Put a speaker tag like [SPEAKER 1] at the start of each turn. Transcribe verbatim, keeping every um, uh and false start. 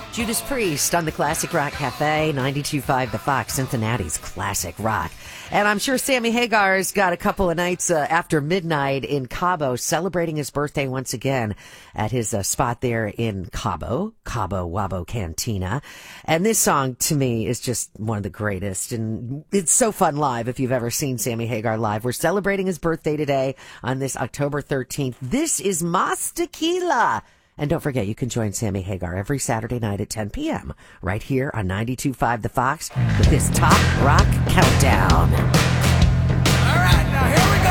[SPEAKER 1] Judas Priest on the Classic Rock Cafe, ninety-two point five The Fox, Cincinnati's Classic Rock. And I'm sure Sammy Hagar's got a couple of nights uh, after midnight in Cabo celebrating his birthday once again at his uh, spot there in Cabo, Cabo Wabo Cantina. And this song, to me, is just one of the greatest. And it's so fun live if you've ever seen Sammy Hagar live. We're celebrating his birthday today on this October thirteenth. This is Mas Tequila. And don't forget, you can join Sammy Hagar every Saturday night at ten p.m. right here on ninety-two point five The Fox with this Top Rock Countdown.
[SPEAKER 2] All right, now here we go.